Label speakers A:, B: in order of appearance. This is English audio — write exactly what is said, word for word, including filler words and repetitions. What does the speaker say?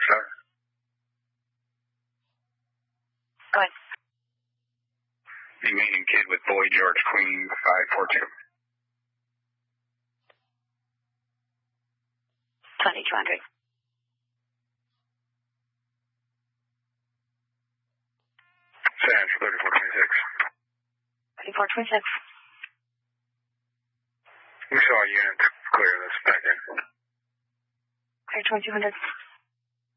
A: sir.
B: Go ahead.
A: Remaining kid with boy George Queen five four two.
B: twenty-two hundred.
A: Sands thirty-four twenty-six.
B: thirty-four twenty-six.
A: We saw units clear this back in.
B: Clear twenty-two hundred.